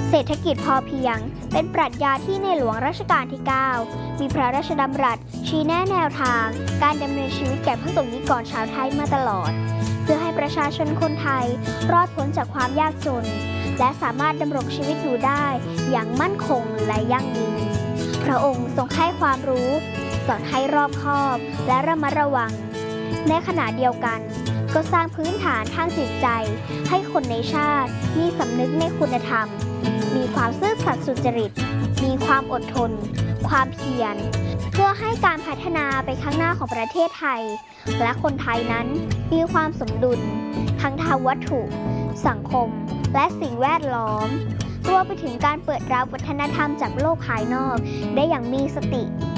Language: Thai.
เศรษฐกิจพอเพียงเป็นปรัชญาที่ในหลวงรัชกาลที่ 9 มีพระราชดำรัสชี้แนะแนวทางการดำเนินชีวิตแก่พระสงฆ์นิกรชาวไทยมาตลอดเพื่อให้ประชาชนคนไทยรอดพ้นจากความยากจนและสามารถดำรงชีวิตอยู่ได้อย่างมั่นคงและยั่งยืนพระองค์ทรงให้ความรู้สอนให้รอบคอบและระมัดระวังในขณะเดียวกันก็สร้างพื้นฐานทางจิตใจให้คนในชาติมีสำนึกในคุณธรรมมีความซื่อสัตย์สุจริตมีความอดทนความเพียรเพื่อให้การพัฒนาไปข้างหน้าของประเทศไทยและคนไทยนั้นมีความสมดุลทั้งทางวัตถุสังคมและสิ่งแวดล้อมรวมไปถึงการเปิดรับวัฒนธรรมจากโลกภายนอกได้อย่างมีสติ